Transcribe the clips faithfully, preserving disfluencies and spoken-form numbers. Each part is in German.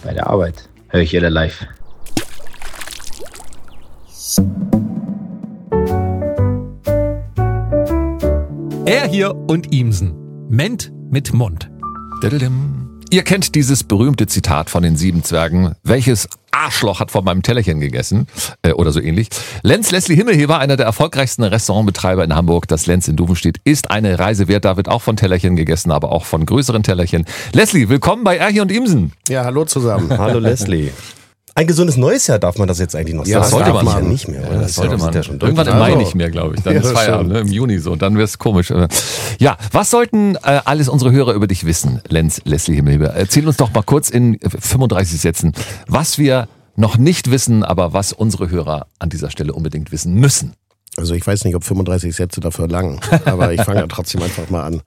Bei der Arbeit höre ich jeder live. Er hier und Ihmsen. Ment mit Mund. Ihr kennt dieses berühmte Zitat von den sieben Zwergen. Welches Arschloch hat von meinem Tellerchen gegessen? Äh, oder so ähnlich. Lenz Leslie Himmelheber, einer der erfolgreichsten Restaurantbetreiber in Hamburg. Das Lenz in Duvenstedt ist eine Reise wert. Da wird auch von Tellerchen gegessen, aber auch von größeren Tellerchen. Leslie, willkommen bei Er hier und Ihmsen. Ja, hallo zusammen. Hallo Leslie. Ein gesundes neues Jahr darf man das jetzt eigentlich noch Ja, sagen. das sollte man ja ja nicht mehr. Oder? Ja, das sollte man. Ja schon Irgendwann im Also. Mai nicht mehr, glaube ich. Dann Ja, ist Feierabend, ne? Im Juni so. Dann wird's komisch. Ja, was sollten äh, alles unsere Hörer über dich wissen, Lenz Leslie Himmelheber? Erzähl uns doch mal kurz in fünfunddreißig Sätzen, was wir noch nicht wissen, aber was unsere Hörer an dieser Stelle unbedingt wissen müssen. Also ich weiß nicht, ob fünfunddreißig Sätze dafür lang, aber ich fange ja trotzdem einfach mal an.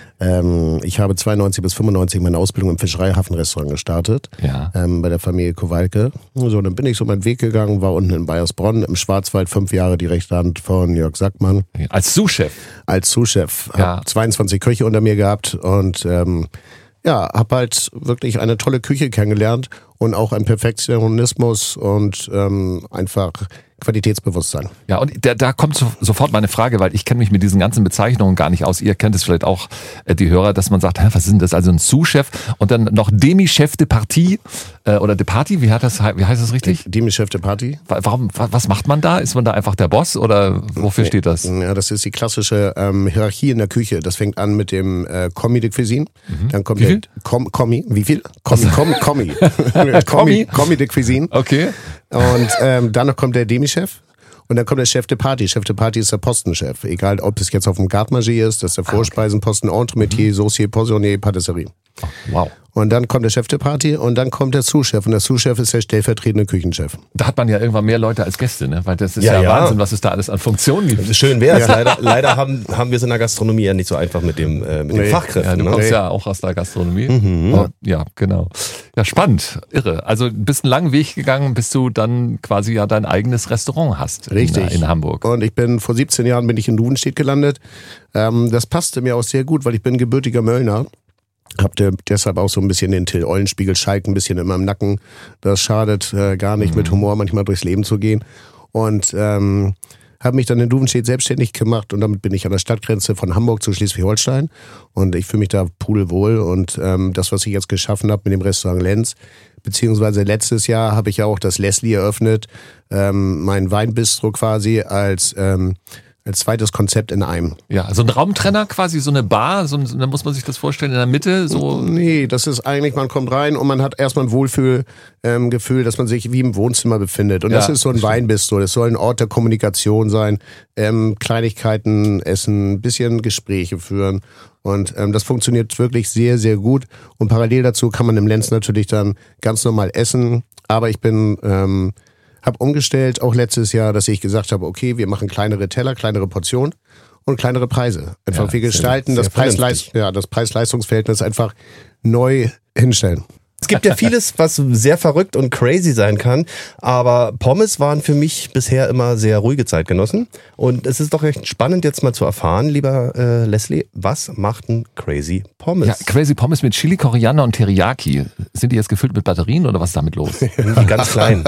Ähm, ich habe zweiundneunzig bis fünfundneunzig meine Ausbildung im Fischereihafenrestaurant gestartet, Ja. ähm, bei der Familie Kowalke. So, dann bin ich so meinen Weg gegangen, war unten in Bayersbronn im Schwarzwald, fünf Jahre die rechte Hand von Jörg Sackmann. Als Sous-Chef. Als Sous-Chef. Ja. Hab zweiundzwanzig Köche unter mir gehabt und ähm, ja, habe halt wirklich eine tolle Küche kennengelernt und auch einen Perfektionismus und ähm, einfach Qualitätsbewusstsein. Ja, und da, da kommt so, sofort meine Frage, weil ich kenne mich mit diesen ganzen Bezeichnungen gar nicht aus. Ihr kennt es vielleicht auch, äh, die Hörer, dass man sagt, hä, was ist denn das? Also ein Sous-Chef und dann noch Demi-Chef de Partie äh, oder de Partie, wie, hat das, wie heißt das richtig? Demi-Chef de Partie. Warum, was macht man da? Ist man da einfach der Boss oder wofür steht das? Ja, das ist die klassische ähm, Hierarchie in der Küche. Das fängt an mit dem äh, Commis de Cuisine. Mhm. Dann kommt Wie viel? der Com, Commis. Wie viel? Commis, Commis, Commis. Commis, Commis de Cuisine. Okay. Und ähm, dann noch kommt der Demi-Chef. Und dann kommt der Chef de Partie. Chef de Partie ist der Postenchef. Egal, ob es jetzt auf dem Garde-Manger ist, das ist der Vorspeisenposten, Entremetier, Saucier, Poissonnier, Patisserie. Oh, wow. Und dann kommt der Chef de Partie und dann kommt der Sous-Chef. Und der Sous-Chef ist der stellvertretende Küchenchef. Da hat man ja irgendwann mehr Leute als Gäste, ne? Weil das ist ja, Ja, ja ja. Wahnsinn, was es da alles an Funktionen gibt. Schön wäre es. Leider, leider haben, haben wir es in der Gastronomie ja nicht so einfach mit, dem, äh, mit den Nee. Ja, Fachkräften. du ne? kommst Nee. ja auch aus der Gastronomie. Mhm. Oh, ja, genau. Ja, spannend, irre. Also bist einen langen Weg gegangen, bis du dann quasi ja dein eigenes Restaurant hast. Richtig. In, in Hamburg. Und ich bin vor siebzehn Jahren bin ich in Duvenstedt gelandet. Ähm, das passte mir auch sehr gut, weil ich bin gebürtiger Möllner. Hab de- deshalb auch so ein bisschen den Till-Eulenspiegel Schalk ein bisschen in meinem Nacken. Das schadet äh, gar nicht, mit Humor manchmal durchs Leben zu gehen. Und ähm, habe mich dann in Duvenstedt selbstständig gemacht und damit bin ich an der Stadtgrenze von Hamburg zu Schleswig-Holstein. Und ich fühle mich da pudelwohl. Und ähm, das, was ich jetzt geschaffen habe mit dem Restaurant Lenz, beziehungsweise letztes Jahr habe ich ja auch das Leslie eröffnet, ähm, mein Weinbistro quasi als ähm, als zweites Konzept in einem. Ja, also ein Raumtrenner quasi, so eine Bar, so ein, da muss man sich das vorstellen, in der Mitte, so. Nee, das ist eigentlich, man kommt rein und man hat erstmal ein Wohlfühlgefühl, ähm, Gefühl, dass man sich wie im Wohnzimmer befindet. Und Ja, das ist so ein das stimmt. Weinbistro, das soll ein Ort der Kommunikation sein, ähm, Kleinigkeiten essen, ein bisschen Gespräche führen. Und ähm, das funktioniert wirklich sehr, sehr gut. Und parallel dazu kann man im Lenz natürlich dann ganz normal essen. Aber ich bin... Ähm, Hab umgestellt, auch letztes Jahr, dass ich gesagt habe, okay, wir machen kleinere Teller, kleinere Portionen und kleinere Preise. Einfach Ja, wir sehr- gestalten sehr das Preis-Leist- ja, das Preis-Leistungs-Verhältnis einfach neu hinstellen. Es gibt ja vieles, was sehr verrückt und crazy sein kann, aber Pommes waren für mich bisher immer sehr ruhige Zeitgenossen. Und es ist doch recht spannend jetzt mal zu erfahren, lieber äh, Leslie, was macht ein Crazy Pommes? Ja, Crazy Pommes mit Chili, Koriander und Teriyaki. Sind die jetzt gefüllt mit Batterien oder was ist damit los? Die ganz klein.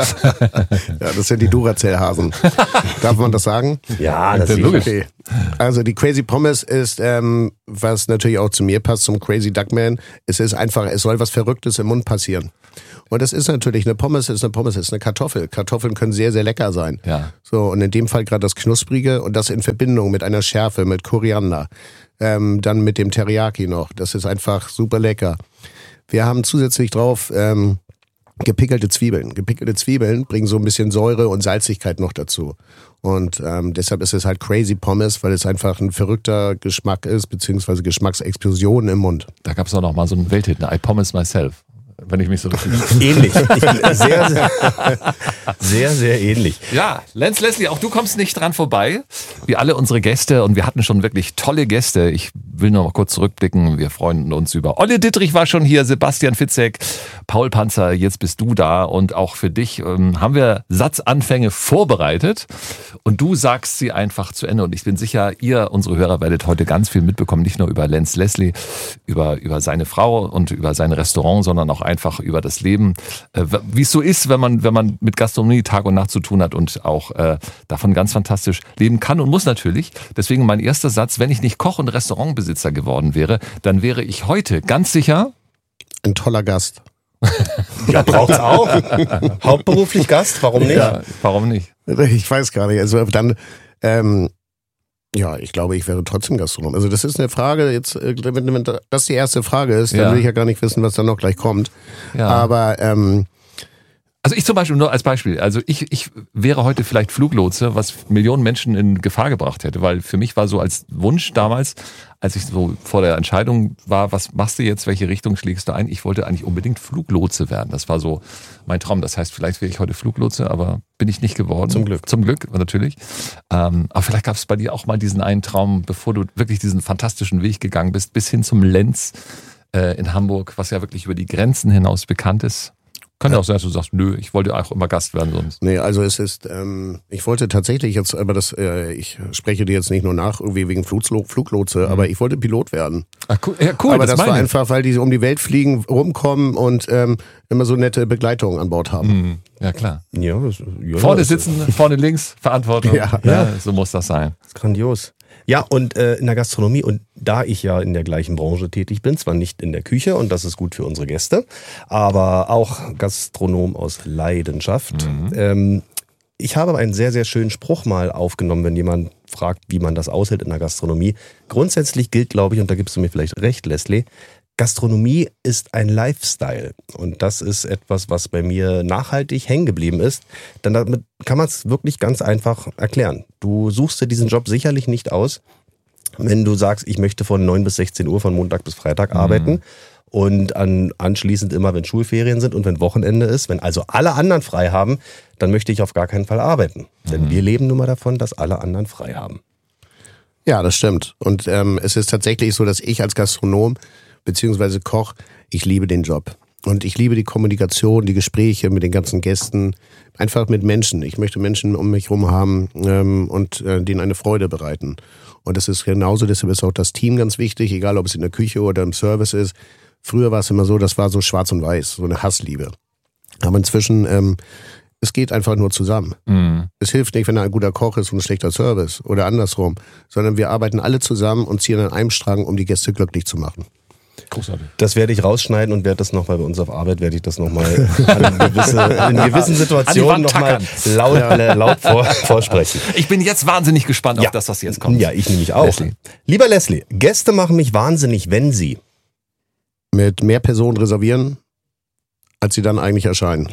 Ja, das sind die Duracell-Hasen. Darf man das sagen? Ja, das das ist logisch. Okay. Also die Crazy Pommes ist, ähm, was natürlich auch zu mir passt, zum Crazy Duckman, es ist einfach, es soll was Verrücktes im Mund passieren. Und das ist natürlich, eine Pommes ist eine Pommes, ist eine Kartoffel. Kartoffeln können sehr, sehr lecker sein. Ja. So, und in dem Fall gerade das Knusprige und das in Verbindung mit einer Schärfe, mit Koriander, ähm, dann mit dem Teriyaki noch. Das ist einfach super lecker. Wir haben zusätzlich drauf ähm, gepickelte Zwiebeln. Gepickelte Zwiebeln bringen so ein bisschen Säure und Salzigkeit noch dazu. Und ähm, deshalb ist es halt Crazy Pommes, weil es einfach ein verrückter Geschmack ist, beziehungsweise Geschmacksexplosionen im Mund. Da gab es auch noch mal so einen Welthit, ne? I Promise Myself. Wenn ich mich so richtig... ähnlich. Ich, sehr, sehr, sehr, sehr ähnlich. Ja, Lenz Leslie, auch du kommst nicht dran vorbei, wie alle unsere Gäste und wir hatten schon wirklich tolle Gäste. Ich will noch mal kurz zurückblicken. Wir freuen uns über Olle Dittrich war schon hier, Sebastian Fitzek, Paul Panzer, jetzt bist du da und auch für dich ähm, haben wir Satzanfänge vorbereitet und du sagst sie einfach zu Ende und ich bin sicher, ihr, unsere Hörer, werdet heute ganz viel mitbekommen, nicht nur über Lance Leslie, über, über seine Frau und über sein Restaurant, sondern auch einfach über das Leben, äh, wie es so ist, wenn man, wenn man mit Gastronomie Tag und Nacht zu tun hat und auch äh, davon ganz fantastisch leben kann und muss natürlich. Deswegen mein erster Satz, wenn ich nicht Koch und Restaurantbesitzer geworden wäre, dann wäre ich heute ganz sicher ein toller Gast. Ja, braucht's auch. Hauptberuflich Gast, warum nicht? Ja, warum nicht? Ich weiß gar nicht. Also dann, ähm, ja, ich glaube, ich wäre trotzdem Gastronom. Also das ist eine Frage, jetzt, wenn, wenn das die erste Frage ist, dann Ja. will ich ja gar nicht wissen, was da noch gleich kommt. Ja. Aber ähm, Also ich zum Beispiel, nur als Beispiel, also ich, ich wäre heute vielleicht Fluglotse, was Millionen Menschen in Gefahr gebracht hätte, weil für mich war so als Wunsch damals, als ich so vor der Entscheidung war, was machst du jetzt, welche Richtung schlägst du ein, ich wollte eigentlich unbedingt Fluglotse werden. Das war so mein Traum. Das heißt, vielleicht wäre ich heute Fluglotse, aber bin ich nicht geworden. Zum Glück. Zum Glück, natürlich. Ähm, aber vielleicht gab es bei dir auch mal diesen einen Traum, bevor du wirklich diesen fantastischen Weg gegangen bist, bis hin zum Lenz äh, in Hamburg, was ja wirklich über die Grenzen hinaus bekannt ist. Kann ja auch sein, dass du sagst, nö, ich wollte auch immer Gast werden sonst. nee, also es ist, ähm, ich wollte tatsächlich jetzt, aber das, äh, ich spreche dir jetzt nicht nur nach, irgendwie wegen Fluglo- Fluglotse, aber ich wollte Pilot werden. Ah, cool. Ja, cool, aber das, das war meine ich. einfach, weil die um die Welt fliegen, rumkommen und ähm, immer so nette Begleitungen an Bord haben. Hm, ja, klar. Ja, das, ja Vorne das sitzen, vorne links, Verantwortung. Ja. Ja, so muss das sein. ist grandios. Ja, und äh, in der Gastronomie, und da ich ja in der gleichen Branche tätig bin, zwar nicht in der Küche, und das ist gut für unsere Gäste, aber auch Gastronom aus Leidenschaft. Mhm. Ähm, ich habe einen sehr, sehr schönen Spruch mal aufgenommen, wenn jemand fragt, wie man das aushält in der Gastronomie. Grundsätzlich gilt, glaube ich, und da gibst du mir vielleicht recht, Leslie, Gastronomie ist ein Lifestyle und das ist etwas, was bei mir nachhaltig hängen geblieben ist. Dann damit kann man es wirklich ganz einfach erklären. Du suchst dir diesen Job sicherlich nicht aus, wenn du sagst, ich möchte von neun bis sechzehn Uhr von Montag bis Freitag arbeiten und an, anschließend immer, wenn Schulferien sind und wenn Wochenende ist, wenn also alle anderen frei haben, dann möchte ich auf gar keinen Fall arbeiten. Denn wir leben nun mal davon, dass alle anderen frei haben. Ja, das stimmt. Und ähm, es ist tatsächlich so, dass ich als Gastronom beziehungsweise Koch, ich liebe den Job. Und ich liebe die Kommunikation, die Gespräche mit den ganzen Gästen, einfach mit Menschen. Ich möchte Menschen um mich herum haben ähm, und äh, denen eine Freude bereiten. Und das ist genauso, deshalb ist auch das Team ganz wichtig, egal ob es in der Küche oder im Service ist. Früher war es immer so, das war so schwarz und weiß, so eine Hassliebe. Aber inzwischen, ähm, es geht einfach nur zusammen. Mhm. Es hilft nicht, wenn er ein guter Koch ist und ein schlechter Service oder andersrum, sondern wir arbeiten alle zusammen und ziehen an einem Strang, um die Gäste glücklich zu machen. Großartig. Das werde ich rausschneiden und werde das nochmal bei uns auf Arbeit, werde ich das nochmal in, gewisse, in gewissen Situationen nochmal laut, äh, laut vor, vorsprechen. Ich bin jetzt wahnsinnig gespannt Ja. auf das, was jetzt kommt. Ja, ich nämlich auch. Leslie. Lieber Leslie, Gäste machen mich wahnsinnig, wenn sie... Mit mehr Personen reservieren, als sie dann eigentlich erscheinen.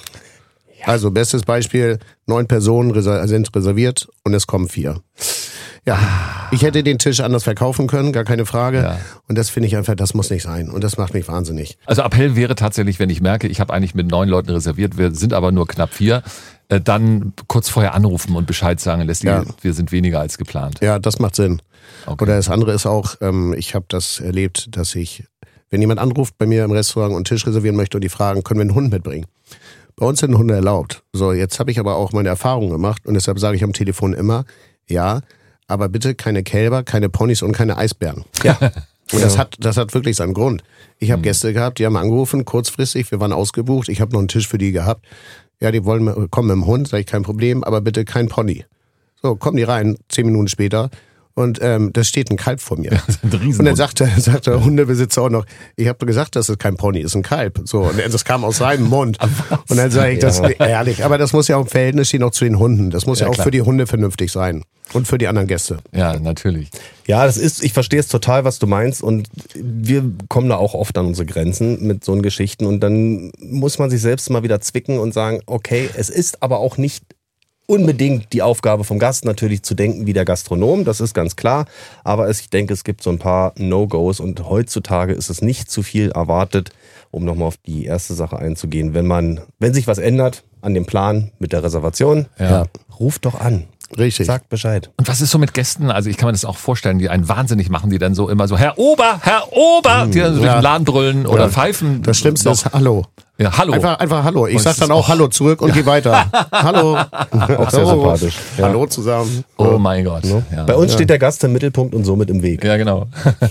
Also bestes Beispiel, neun Personen reser- sind reserviert und es kommen vier. Ja, ich hätte den Tisch anders verkaufen können, gar keine Frage. Ja. Und das finde ich einfach, das muss nicht sein. Und das macht mich wahnsinnig. Also Appell wäre tatsächlich, wenn ich merke, ich habe eigentlich mit neun Leuten reserviert, wir sind aber nur knapp vier, äh, dann kurz vorher anrufen und Bescheid sagen, Leslie, Ja. wir sind weniger als geplant. Ja, das macht Sinn. Okay. Oder das andere ist auch, ähm, ich habe das erlebt, dass ich, wenn jemand anruft bei mir im Restaurant und einen Tisch reservieren möchte und die fragen, können wir einen Hund mitbringen? Bei uns sind Hunde erlaubt. So, jetzt habe ich aber auch meine Erfahrung gemacht und deshalb sage ich am Telefon immer, ja, aber bitte keine Kälber, keine Ponys und keine Eisbären. Ja. Und das hat, das hat wirklich seinen Grund. Ich habe Mhm. Gäste gehabt, die haben angerufen, kurzfristig, wir waren ausgebucht, ich habe noch einen Tisch für die gehabt. Ja, die wollen kommen mit dem Hund, sage ich, kein Problem, aber bitte kein Pony. So, kommen die rein, zehn Minuten später. Und ähm, da steht ein Kalb vor mir. ein Riesenhund. Und dann sagt der, sagt der Hundebesitzer auch noch, ich habe gesagt, das ist kein Pony, ist ein Kalb. So, und das kam aus seinem Mund. Und dann sage ich, das ist ehrlich. Aber das muss ja auch im Verhältnis stehen auch zu den Hunden. Das muss ja, Ja, auch klar. für die Hunde vernünftig sein. Und für die anderen Gäste. Ja, natürlich. Ja, das ist, ich verstehe es total, was du meinst, und wir kommen da auch oft an unsere Grenzen mit so einen Geschichten, und dann muss man sich selbst mal wieder zwicken und sagen, okay, es ist aber auch nicht unbedingt die Aufgabe vom Gast, natürlich zu denken wie der Gastronom, das ist ganz klar, aber es, ich denke, es gibt so ein paar No-Gos, und heutzutage ist es nicht zu viel erwartet, um nochmal auf die erste Sache einzugehen, wenn man, wenn sich was ändert an dem Plan mit der Reservation, Ja. ruft doch an. Richtig. Sagt Bescheid. Und was ist so mit Gästen? Also ich kann mir das auch vorstellen, die einen wahnsinnig machen, die dann so immer so, Herr Ober, Herr Ober, die dann so durch den Laden brüllen oder Ja. pfeifen. Das Schlimmste Doch. ist Hallo. Ja, hallo. Einfach, einfach Hallo. Ich Und sag es dann ist auch Hallo zurück und geh weiter. Hallo. Auch sehr sympathisch. Ja. Hallo zusammen. Oh mein Gott. Ja, Bei uns steht der Gast im Mittelpunkt und somit im Weg. ja genau.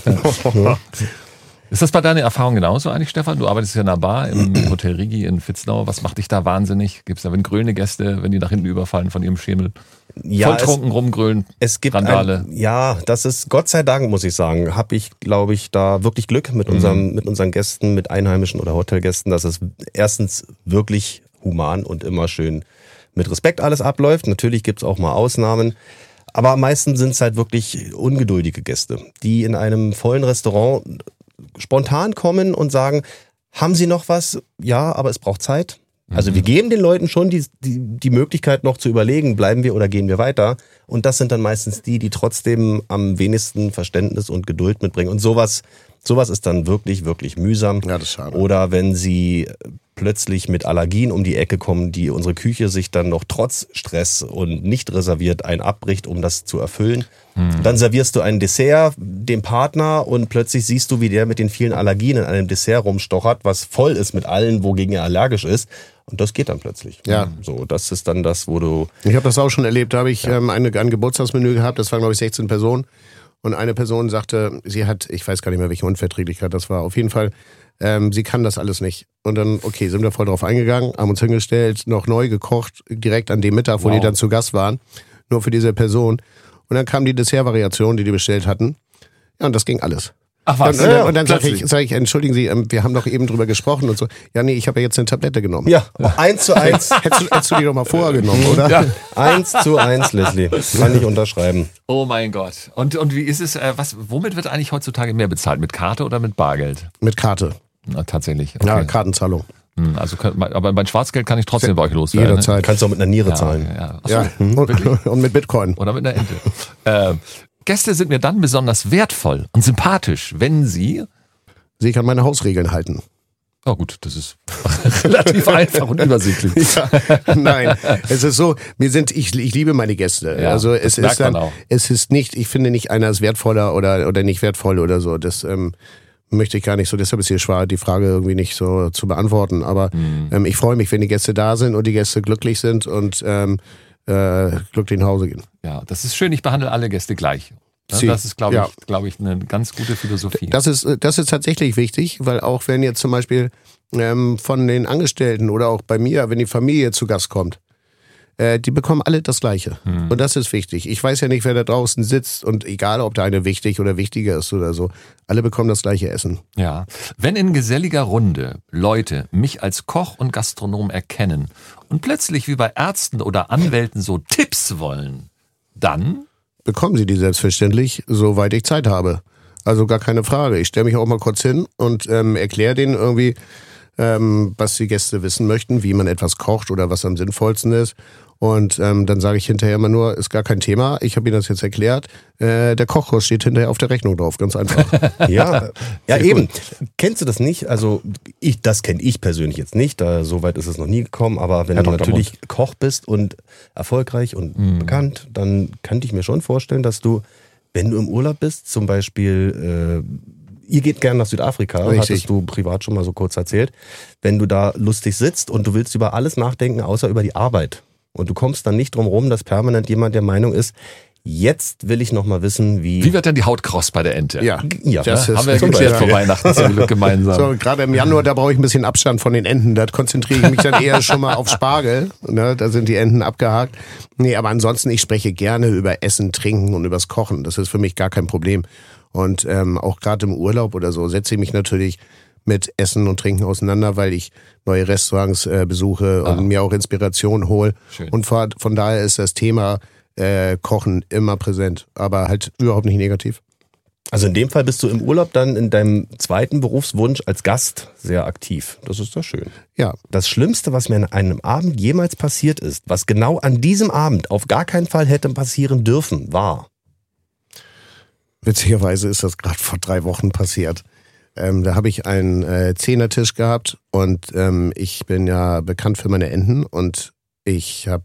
Ist das bei deiner Erfahrung genauso eigentlich, Stefan? Du arbeitest ja in einer Bar im Hotel Rigi in Vitzlau. Was macht dich da wahnsinnig? Gibt es da, wenn grüne Gäste, wenn die nach hinten überfallen von ihrem Schemel? Ja, Volltrunken rumgrölen, Es gibt Randale. Ein, ja, das ist Gott sei Dank, muss ich sagen, habe ich, glaube ich, da wirklich Glück mit unserem, mit unseren Gästen, mit Einheimischen oder Hotelgästen, dass es erstens wirklich human und immer schön mit Respekt alles abläuft. Natürlich gibt's auch mal Ausnahmen, aber am meisten sind es halt wirklich ungeduldige Gäste, die in einem vollen Restaurant spontan kommen und sagen, haben Sie noch was? Ja, aber es braucht Zeit. Also wir geben den Leuten schon die, die, die Möglichkeit noch zu überlegen, bleiben wir oder gehen wir weiter. Und das sind dann meistens die, die trotzdem am wenigsten Verständnis und Geduld mitbringen. Und sowas, sowas ist dann wirklich, wirklich mühsam. Ja, das ist schade. Oder wenn sie plötzlich mit Allergien um die Ecke kommen, die unsere Küche sich dann noch trotz Stress und nicht reserviert ein abbricht, um das zu erfüllen. Hm. Dann servierst du ein Dessert dem Partner und plötzlich siehst du, wie der mit den vielen Allergien in einem Dessert rumstochert, was voll ist mit allen, wogegen er allergisch ist. Und das geht dann plötzlich. Ja. So, das ist dann das, wo du... Ich habe das auch schon erlebt. Da habe ich ähm, eine, ein Geburtstagsmenü gehabt. Das waren, glaube ich, sechzehn Personen. Und eine Person sagte, sie hat, ich weiß gar nicht mehr, welche Unverträglichkeit das war. Auf jeden Fall, ähm, sie kann das alles nicht. Und dann, okay, sind wir voll drauf eingegangen, haben uns hingestellt, noch neu gekocht, direkt an dem Mittag, wo Wow. die dann zu Gast waren. Nur für diese Person. Und dann kam die Dessertvariation, die die bestellt hatten. Ja, und das ging alles. Ach was, Und, und, dann- und dann sage plötzlich. ich, sag ich, entschuldigen Sie, ähm, wir haben doch eben drüber gesprochen und so. Ja, nee, ich habe ja jetzt eine Tablette genommen. Ja, eins zu eins. Hättest du, hättest du die doch mal vorher genommen, oder? Ja. Eins zu eins, Leslie. Kann ich unterschreiben. Oh mein Gott. Und, und wie ist es, äh, was, womit wird eigentlich heutzutage mehr bezahlt? Mit Karte oder mit Bargeld? Mit Karte. Na, tatsächlich. Okay. Ja, Kartenzahlung. Hm, Also, könnt- aber mein Schwarzgeld kann ich trotzdem bei euch loswerden. Ne? Jederzeit. Kannst du auch mit einer Niere Ja, zahlen. ja. Achso, Ja, und, und mit Bitcoin. Oder mit einer Ente. äh, Gäste sind mir dann besonders wertvoll und sympathisch, wenn sie... Sie kann meine Hausregeln halten. Oh gut, das ist relativ einfach und übersichtlich. Ja, nein, es ist so, wir sind, ich, ich liebe meine Gäste. Ja, also das es merkt ist dann, man auch. es ist nicht, ich finde nicht, einer ist wertvoller oder, oder nicht wertvoll oder so. Das ähm, möchte ich gar nicht so, deshalb ist hier schwer, die Frage irgendwie nicht so zu beantworten. Aber Mhm. ähm, ich freue mich, wenn die Gäste da sind und die Gäste glücklich sind und ähm, äh, glücklich nach Hause gehen. Ja, das ist schön, ich behandle alle Gäste gleich. Ja, Sie- Das ist, glaube ja. ich, glaube ich, eine ganz gute Philosophie. Das ist, das ist tatsächlich wichtig, weil auch wenn jetzt zum Beispiel ähm, von den Angestellten oder auch bei mir, wenn die Familie zu Gast kommt, äh, die bekommen alle das Gleiche. Hm. Und das ist wichtig. Ich weiß ja nicht, wer da draußen sitzt und egal, ob der eine wichtig oder wichtiger ist oder so, alle bekommen das gleiche Essen. Ja. Wenn in geselliger Runde Leute mich als Koch und Gastronom erkennen und plötzlich wie bei Ärzten oder Anwälten so Tipps wollen, dann... Bekommen sie die selbstverständlich, soweit ich Zeit habe. Also gar keine Frage. Ich stelle mich auch mal kurz hin und ähm, erkläre denen irgendwie, ähm, was die Gäste wissen möchten, wie man etwas kocht oder was am sinnvollsten ist. Und ähm, dann sage ich hinterher immer nur, ist gar kein Thema, ich habe Ihnen das jetzt erklärt. Äh, der Kochkurs steht hinterher auf der Rechnung drauf, ganz einfach. Ja, ja eben. Kennst du das nicht? Also ich, das kenne ich persönlich jetzt nicht. Da so weit ist es noch nie gekommen. Aber wenn Herr du Doktor natürlich Koch bist und erfolgreich und bekannt, dann könnte ich mir schon vorstellen, dass du, wenn du im Urlaub bist, zum Beispiel, äh, ihr geht gern nach Südafrika, Richtig. hattest du privat schon mal so kurz erzählt. Wenn du da lustig sitzt und du willst über alles nachdenken, außer über die Arbeit. Und du kommst dann nicht drum rum, dass permanent jemand der Meinung ist, jetzt will ich noch mal wissen, wie... Wie wird denn die Haut kross bei der Ente? Ja, Ja, das Ne? ist Haben wir zum geklärt Beispiel. vor Weihnachten zum Glück gemeinsam. So, gerade im Januar, da brauche ich ein bisschen Abstand von den Enten. Da konzentriere ich mich dann eher schon mal auf Spargel. Ne, da sind die Enten abgehakt. Nee, aber ansonsten, ich spreche gerne über Essen, Trinken und übers Kochen. Das ist für mich gar kein Problem. Und ähm, auch gerade im Urlaub oder so setze ich mich natürlich mit Essen und Trinken auseinander, weil ich neue Restaurants äh, besuche und Ah. mir auch Inspiration hole. Schön. Und von, von daher ist das Thema äh, Kochen immer präsent, aber halt überhaupt nicht negativ. Also in dem Fall bist du im Urlaub dann in deinem zweiten Berufswunsch als Gast sehr aktiv. Das ist doch schön. Ja, Das Schlimmste, was mir an einem Abend jemals passiert ist, was genau an diesem Abend auf gar keinen Fall hätte passieren dürfen, war... witzigerweise ist das gerade vor drei Wochen passiert. Ähm, da habe ich einen äh, Zehnertisch gehabt und ähm, ich bin ja bekannt für meine Enten und ich habe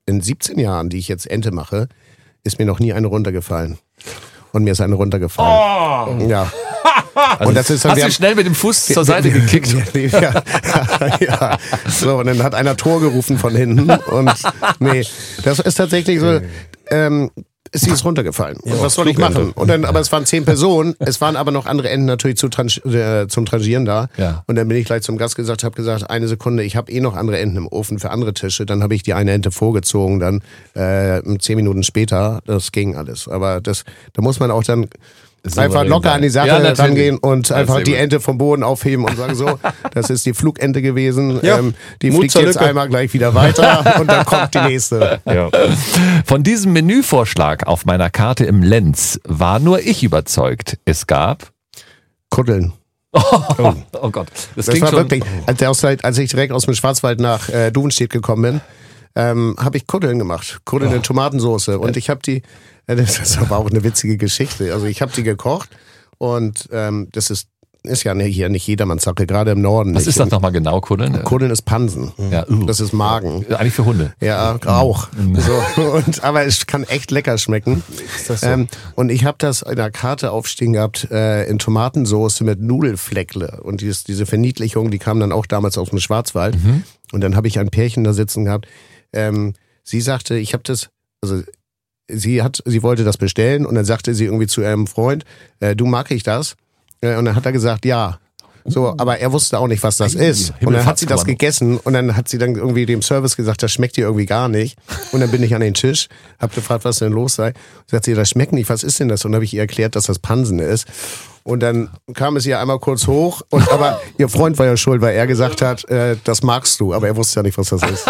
in siebzehn Jahren, die ich jetzt Ente mache, ist mir noch nie eine runtergefallen. Und mir ist eine runtergefallen. Oh. Ja. Also und das ist dann, hast du schnell mit dem Fuß zur Seite gekickt? Ja, ja. So, und dann hat einer Tor gerufen von hinten. Und nee, das ist tatsächlich so, ähm, sie ist runtergefallen. Und ja, was soll ich machen? Und dann, aber es waren zehn Personen, es waren aber noch andere Enten natürlich zu trans- äh, zum Trangieren da. Ja. Und dann bin ich gleich zum Gast gesagt, habe gesagt, eine Sekunde, ich habe eh noch andere Enten im Ofen für andere Tische. Dann habe ich die eine Ente vorgezogen, dann äh, zehn Minuten später, das ging alles. Aber das, da muss man auch dann einfach locker an die Sache ja, rangehen und einfach die Ente vom Boden aufheben und sagen so, das ist die Flugente gewesen, ja, ähm, die Mut fliegt jetzt Lücke. Einmal gleich wieder weiter und dann kommt die nächste. Ja. Von diesem Menüvorschlag auf meiner Karte im Lenz war nur ich überzeugt. Es gab Kuddeln. Oh, oh. oh Gott, das, das klingt war schon... wirklich, als, als ich direkt aus dem Schwarzwald nach äh, Duvenstedt gekommen bin, ähm, habe ich Kuddeln gemacht, Kuddeln oh. in Tomatensauce und ich habe die, das war auch eine witzige Geschichte. Also ich habe die gekocht und ähm, das ist ist ja hier nicht jedermanns Sache, gerade im Norden. Was ist das nochmal genau, Kuddeln? Kuddeln ist Pansen. Ja, uh. Das ist Magen. Eigentlich für Hunde. Ja, auch. Mhm. So, und, aber es kann echt lecker schmecken. Ist das so? Ähm, und ich habe das in der Karte aufstehen gehabt äh, in Tomatensauce mit Nudelfleckle. Und dieses, diese Verniedlichung, die kam dann auch damals aus dem Schwarzwald. Mhm. Und dann habe ich ein Pärchen da sitzen gehabt. Ähm, sie sagte, ich habe das, also sie hat, sie wollte das bestellen und dann sagte sie irgendwie zu ihrem Freund, äh, du, mag ich das? Und dann hat er gesagt, ja. So, aber er wusste auch nicht, was das ist. Und dann hat sie das gegessen und dann hat sie dann irgendwie dem Service gesagt, das schmeckt ihr irgendwie gar nicht. Und dann bin ich an den Tisch, hab gefragt, was denn los sei. Und sagt sie, das schmeckt nicht, was ist denn das? Und dann habe ich ihr erklärt, dass das Pansen ist. Und dann kam es ihr einmal kurz hoch, und aber ihr Freund war ja schuld, weil er gesagt hat, äh, das magst du, aber er wusste ja nicht, was das ist.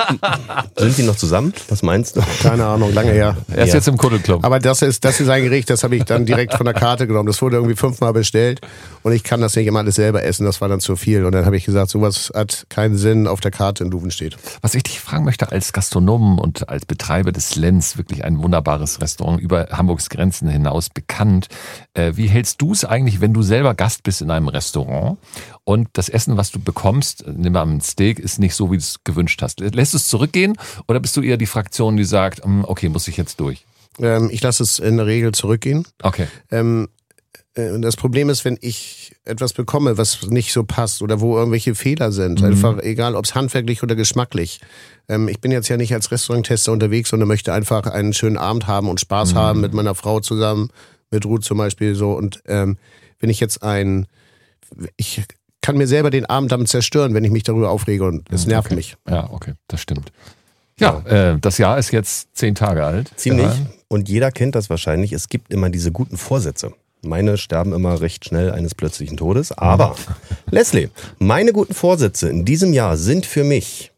Sind die noch zusammen? Was meinst du? Keine Ahnung, lange her. Er ist ja. jetzt im Kuddelclub. Aber das ist, das ist ein Gericht, das habe ich dann direkt von der Karte genommen. Das wurde irgendwie fünfmal bestellt und ich kann das nicht immer alles selber essen, das war dann zu viel. Und dann habe ich gesagt, sowas hat keinen Sinn auf der Karte in Duvenstedt. Was ich dich fragen möchte, als Gastronom und als Betreiber des Lenz, wirklich ein wunderbares Restaurant über Hamburgs Grenzen hinaus bekannt, äh, wie hältst du es eigentlich, wenn du selber Gast bist in einem Restaurant und das Essen, was du bekommst, nimm mal ein Steak, ist nicht so, wie du es gewünscht hast. Lässt du es zurückgehen oder bist du eher die Fraktion, die sagt, okay, muss ich jetzt durch? Ähm, ich lasse es in der Regel zurückgehen. Okay. Ähm, äh, das Problem ist, wenn ich etwas bekomme, was nicht so passt oder wo irgendwelche Fehler sind, mhm. einfach egal, ob es handwerklich oder geschmacklich. Ähm, ich bin jetzt ja nicht als Restauranttester unterwegs, sondern möchte einfach einen schönen Abend haben und Spaß mhm. haben mit meiner Frau zusammen, mit Ruth zum Beispiel so. Und ähm, wenn ich jetzt ein, ich kann mir selber den Abend damit zerstören, wenn ich mich darüber aufrege und es nervt okay. mich. Ja, okay, das stimmt. Ja, äh, das Jahr ist jetzt zehn Tage alt. Ziemlich. Ja. Und jeder kennt das wahrscheinlich. Es gibt immer diese guten Vorsätze. Meine sterben immer recht schnell eines plötzlichen Todes. Aber, Leslie, meine guten Vorsätze in diesem Jahr sind für mich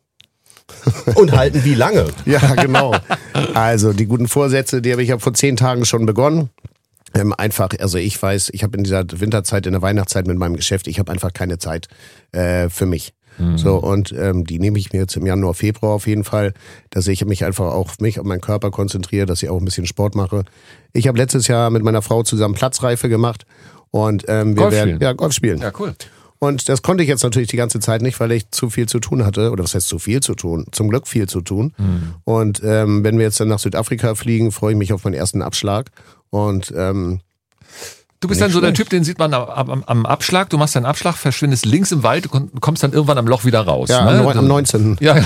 und halten wie lange? Ja, genau. Also die guten Vorsätze, die habe ich ja vor zehn Tagen schon begonnen. Ähm, einfach, also ich weiß, ich habe in dieser Winterzeit, in der Weihnachtszeit mit meinem Geschäft, ich habe einfach keine Zeit äh, für mich. Mhm. So, und ähm, die nehme ich mir jetzt im Januar, Februar auf jeden Fall, dass ich mich einfach auch auf mich, auf meinen Körper konzentriere, dass ich auch ein bisschen Sport mache. Ich habe letztes Jahr mit meiner Frau zusammen Platzreife gemacht und ähm, wir Golf werden spielen. ja Golf spielen. Ja, cool. Und das konnte ich jetzt natürlich die ganze Zeit nicht, weil ich zu viel zu tun hatte. Oder was heißt zu viel zu tun? Zum Glück viel zu tun. Mhm. Und ähm, wenn wir jetzt dann nach Südafrika fliegen, freue ich mich auf meinen ersten Abschlag. Und ähm, du bist dann so der Typ, den sieht man am, am, am Abschlag. Du machst deinen Abschlag, verschwindest links im Wald und kommst dann irgendwann am Loch wieder raus. Ja, ne? am, am neunzehnten Ja.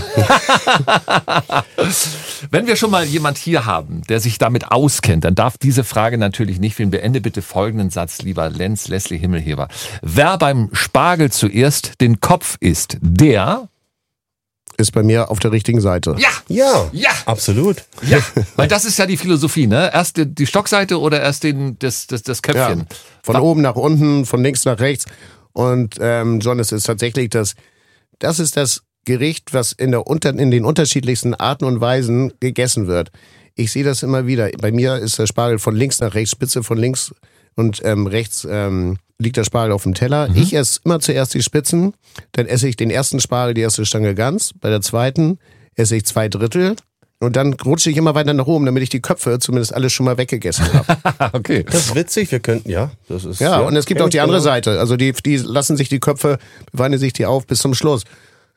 Wenn wir schon mal jemand hier haben, der sich damit auskennt, dann darf diese Frage natürlich nicht fehlen. Beende bitte folgenden Satz, lieber Lenz, Leslie Himmelheber. Wer beim Spargel zuerst den Kopf isst, der ist bei mir auf der richtigen Seite. Ja, ja, ja, absolut. Ja, weil das ist ja die Philosophie, ne? Erst die, die Stockseite oder erst den, das, das, das Köpfchen. Ja. Von War- oben nach unten, von links nach rechts. Und ähm, John, es ist tatsächlich das, das ist das Gericht, was in, der, in den unterschiedlichsten Arten und Weisen gegessen wird. Ich sehe das immer wieder. Bei mir ist der Spargel von links nach rechts, Spitze von links und ähm, rechts ähm, liegt der Spargel auf dem Teller. Mhm. Ich esse immer zuerst die Spitzen, dann esse ich den ersten Spargel, die erste Stange ganz. Bei der zweiten esse ich zwei Drittel und dann rutsche ich immer weiter nach oben, damit ich die Köpfe zumindest alle schon mal weggegessen habe. Okay. Das ist witzig, wir könnten, ja. Das ist, ja, ja, und es gibt auch die andere Seite. Also die, die lassen sich die Köpfe, beweinen sich die auf bis zum Schluss.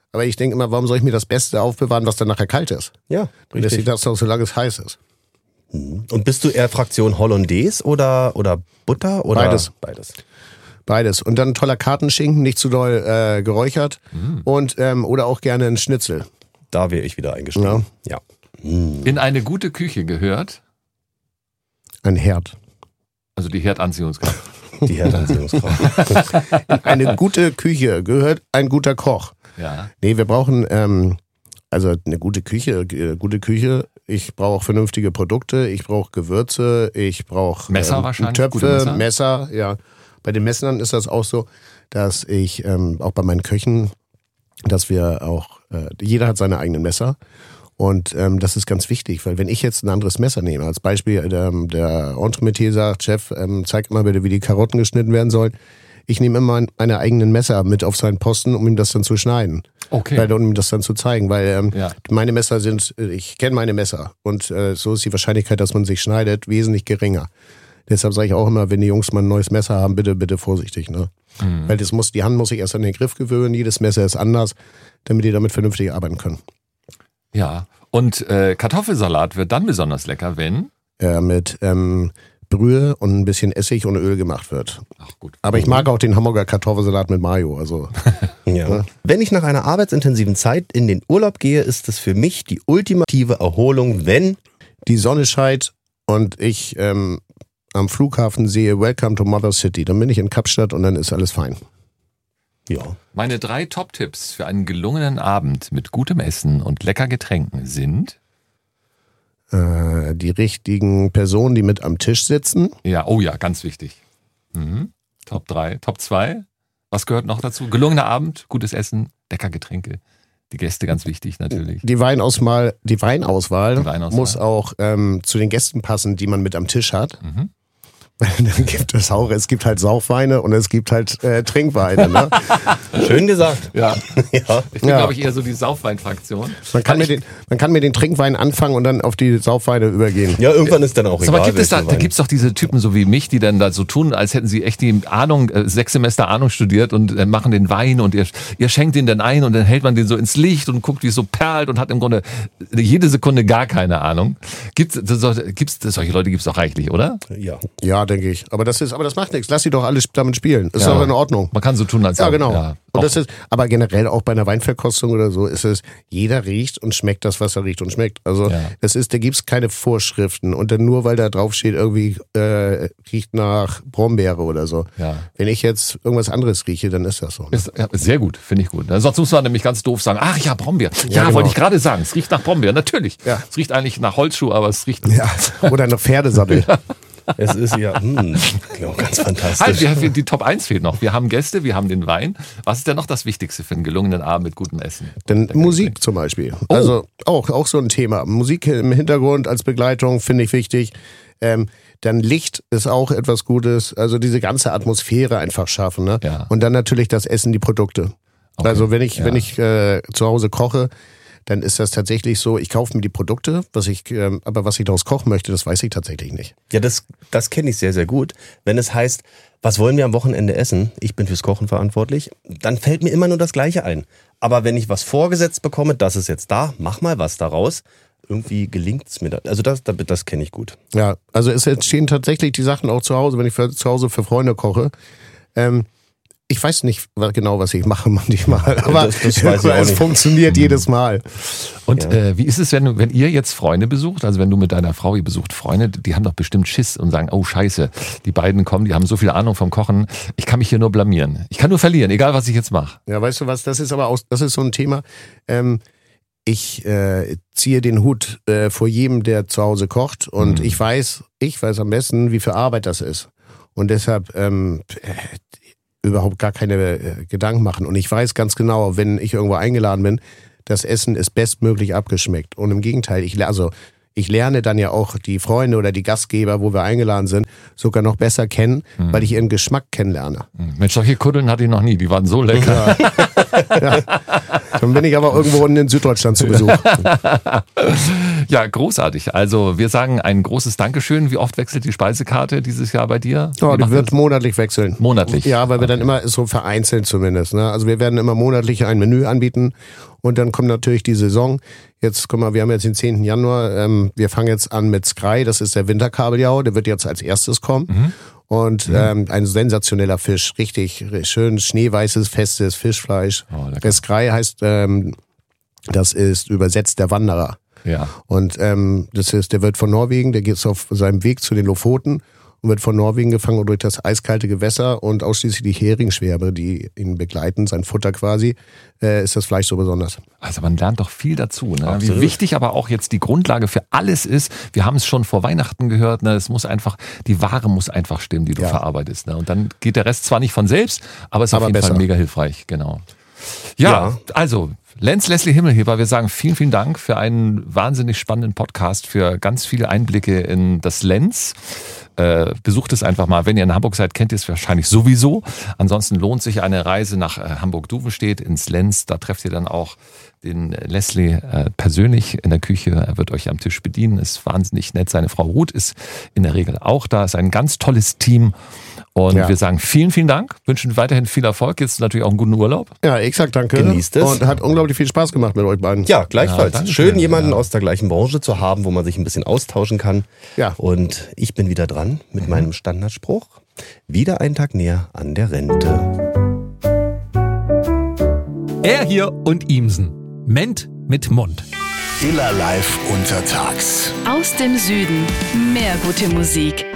Aber ich denke immer, warum soll ich mir das Beste aufbewahren, was dann nachher kalt ist? Ja, Und deswegen das noch, solange es heiß ist. Und bist du eher Fraktion Hollandaise oder, oder Butter? Oder? Beides. Beides. Beides. Und dann ein toller Kartenschinken, nicht zu doll äh, geräuchert. Mhm. Und ähm, oder auch gerne ein Schnitzel. Da wäre ich wieder eingestiegen. Ja. ja. Mhm. In eine gute Küche gehört? Ein Herd. Also die Herdanziehungskraft. Die Herdanziehungskraft. In eine gute Küche gehört ein guter Koch. Ja. Nee, wir brauchen ähm, also eine gute Küche, äh, gute Küche. Ich brauche vernünftige Produkte, ich brauche Gewürze, ich brauche Messer ähm, wahrscheinlich, Töpfe, gute Messer. Messer. Ja, bei den Messern ist das auch so, dass ich ähm, auch bei meinen Köchen, dass wir auch äh, jeder hat seine eigenen Messer. Und ähm, das ist ganz wichtig, weil wenn ich jetzt ein anderes Messer nehme, als Beispiel der, der Entremetier sagt, Chef, ähm, zeig mal bitte, wie die Karotten geschnitten werden sollen. Ich nehme immer meine eigenen Messer mit auf seinen Posten, um ihm das dann zu schneiden. Okay. Weil, um ihm das dann zu zeigen, weil ähm, Ja. meine Messer sind, ich kenne meine Messer und äh, so ist die Wahrscheinlichkeit, dass man sich schneidet, wesentlich geringer. Deshalb sage ich auch immer, wenn die Jungs mal ein neues Messer haben, bitte, bitte vorsichtig, ne? Mhm. Weil das muss, die Hand muss sich erst an den Griff gewöhnen, jedes Messer ist anders, damit die damit vernünftig arbeiten können. Ja. Und äh, Kartoffelsalat wird dann besonders lecker, wenn? Äh, mit ähm, Brühe und ein bisschen Essig und Öl gemacht wird. Ach gut. Aber ich mag auch den Hamburger Kartoffelsalat mit Mayo. Also Ja. Wenn ich nach einer arbeitsintensiven Zeit in den Urlaub gehe, ist es für mich die ultimative Erholung, wenn die Sonne scheint und ich ähm, am Flughafen sehe Welcome to Mother City. Dann bin ich in Kapstadt und dann ist alles fein. ja. Meine drei Top-Tipps für einen gelungenen Abend mit gutem Essen und lecker Getränken sind? Äh, die richtigen Personen, die mit am Tisch sitzen. Ja, oh ja, ganz wichtig. Mhm. Top drei. Top zwei. Was gehört noch dazu? Gelungener Abend, gutes Essen, lecker Getränke. Die Gäste ganz wichtig natürlich. Die Weinauswahl, die Weinauswahl, Die Weinauswahl. muss auch ähm, zu den Gästen passen, die man mit am Tisch hat. Mhm. Dann gibt es auch, es gibt halt Saufweine und es gibt halt äh, Trinkweine. Ne? Schön gesagt. Ja. Ja. Ich bin, Ja. glaube ich, eher so die Saufwein-Fraktion. Man kann, Weil mit den, man kann mit den Trinkweinen anfangen und dann auf die Saufweine übergehen. Ja, irgendwann ist dann auch So, egal. aber gibt es da, welcher da Wein. gibt's doch diese Typen so wie mich, die dann da so tun, als hätten sie echt die Ahnung, äh, sechs Semester Ahnung studiert und äh, machen den Wein und ihr, ihr schenkt den dann ein und dann hält man den so ins Licht und guckt, wie es so perlt und hat im Grunde jede Sekunde gar keine Ahnung. Gibt's, so, gibt's solche Leute gibt's doch reichlich, oder? Ja. Ja, denke ich. Aber das ist, aber das macht nichts. Lass sie doch alle damit spielen. Ist Ja. doch in Ordnung. Man kann so tun, als Ja, genau. Ja, und auch- das ist, aber generell auch bei einer Weinverkostung oder so ist es, jeder riecht und schmeckt das, was er riecht und schmeckt. Also Ja. das ist, da gibt's keine Vorschriften. Und dann nur, weil da drauf steht, irgendwie äh, riecht nach Brombeere oder so. Ja. Wenn ich jetzt irgendwas anderes rieche, dann ist das so. Ist, ja, sehr gut, finde ich gut. Sonst muss man nämlich ganz doof sagen, ach ja, Brombeer. Ja, Ja, genau. wollte ich gerade sagen, es riecht nach Brombeer, natürlich. Ja. Es riecht eigentlich nach Holzschuh, aber es riecht... Ja. Oder nach Pferdesattel. Es ist ja hm, genau, ganz fantastisch. Halt, wir haben, die Top eins fehlt noch. Wir haben Gäste, wir haben den Wein. Was ist denn noch das Wichtigste für einen gelungenen Abend mit gutem Essen? Dann Musik zum Beispiel. Also auch, auch so ein Thema. Musik im Hintergrund als Begleitung finde ich wichtig. Ähm, dann Licht ist auch etwas Gutes. Also diese ganze Atmosphäre einfach schaffen. Ne? Ja. Und dann natürlich das Essen, die Produkte. Okay. Also wenn ich, Ja. wenn ich äh, zu Hause koche, dann ist das tatsächlich so, ich kaufe mir die Produkte, was ich, ähm, aber was ich daraus kochen möchte, das weiß ich tatsächlich nicht. Ja, das, das kenne ich sehr, sehr gut. Wenn es heißt, was wollen wir am Wochenende essen? Ich bin fürs Kochen verantwortlich. Dann fällt mir immer nur das Gleiche ein. Aber wenn ich was vorgesetzt bekomme, das ist jetzt da, mach mal was daraus. Irgendwie gelingt es mir da. Also das, das, das kenne ich gut. Ja, also es entstehen tatsächlich die Sachen auch zu Hause, wenn ich für, zu Hause für Freunde koche. Ähm, ich weiß nicht genau, was ich mache manchmal, aber das- das weiß ich auch es nicht. funktioniert jedes Mal. Und Ja. äh, wie ist es, wenn, du- wenn ihr jetzt Freunde besucht, also wenn du mit deiner Frau, ihr besucht Freunde, die haben doch bestimmt Schiss und sagen, oh scheiße, die beiden kommen, die haben so viel Ahnung vom Kochen, ich kann mich hier nur blamieren. Ich kann nur verlieren, egal was ich jetzt mache. Ja, weißt du was, das ist aber auch, das ist so ein Thema. Ähm, ich äh, ziehe den Hut äh, vor jedem, der zu Hause kocht und Mhm. ich weiß, ich weiß am besten, wie viel Arbeit das ist. Und deshalb ähm, äh, überhaupt gar keine äh, Gedanken machen. Und ich weiß ganz genau, wenn ich irgendwo eingeladen bin, das Essen ist bestmöglich abgeschmeckt. Und im Gegenteil, ich, le- also, ich lerne dann ja auch die Freunde oder die Gastgeber, wo wir eingeladen sind, sogar noch besser kennen, Mhm. weil ich ihren Geschmack kennenlerne. Mensch, solche Kuddeln hatte ich noch nie, die waren so lecker. Dann bin ich aber irgendwo in Süddeutschland zu Besuch. Ja, großartig. Also wir sagen ein großes Dankeschön. Wie oft wechselt die Speisekarte dieses Jahr bei dir? Oh, Wie die macht wird ihr monatlich wechseln. das? Monatlich? Ja, weil wir Okay. dann immer so vereinzelt zumindest. Ne? Also wir werden immer monatlich ein Menü anbieten und dann kommt natürlich die Saison. Jetzt, guck mal, wir haben jetzt den zehnten Januar. Ähm, wir fangen jetzt an mit Skrei, das ist der Winterkabeljau. Der wird jetzt als erstes kommen. Mhm. Und ähm, ein sensationeller Fisch. Richtig schön schneeweißes, festes Fischfleisch. Oh, lecker. Der Skrei heißt, ähm, das ist übersetzt der Wanderer. Ja. Und ähm, das ist, der wird von Norwegen, der geht auf seinem Weg zu den Lofoten und wird von Norwegen gefangen und durch das eiskalte Gewässer und ausschließlich die Heringsschwärme, die ihn begleiten, sein Futter quasi, äh, ist das Fleisch so besonders. Also man lernt doch viel dazu. Ne? Wie Absolut. wichtig aber auch jetzt die Grundlage für alles ist. Wir haben es schon vor Weihnachten gehört. Ne? Es muss einfach, die Ware muss einfach stimmen, die du Ja. verarbeitest. Ne? Und dann geht der Rest zwar nicht von selbst, aber ist auf Aber jeden Fall besser. mega hilfreich. Genau. Ja, Ja. also Lenz Leslie Himmelheber, wir sagen vielen, vielen Dank für einen wahnsinnig spannenden Podcast, für ganz viele Einblicke in das Lenz. Äh, besucht es einfach mal. Wenn ihr in Hamburg seid, kennt ihr es wahrscheinlich sowieso. Ansonsten lohnt sich eine Reise nach äh, Hamburg-Duvenstedt ins Lenz. Da trefft ihr dann auch den Leslie äh, persönlich in der Küche. Er wird euch am Tisch bedienen. Ist wahnsinnig nett. Seine Frau Ruth ist in der Regel auch da. Ist ein ganz tolles Team. Und Ja. wir sagen vielen, vielen Dank. Wünschen weiterhin viel Erfolg. Jetzt natürlich auch einen guten Urlaub. Ja, ich sag danke. Genießt es. Und hat unglaublich viel Spaß gemacht mit euch beiden. Ja, gleichfalls. Ja, danke Schön, schön, jemanden ja. aus der gleichen Branche zu haben, wo man sich ein bisschen austauschen kann. Ja. Und ich bin wieder dran mit meinem Standardspruch. Wieder einen Tag näher an der Rente. Er hier und Imsen. Ment mit Mund. Iller Live untertags. Aus dem Süden. Mehr gute Musik.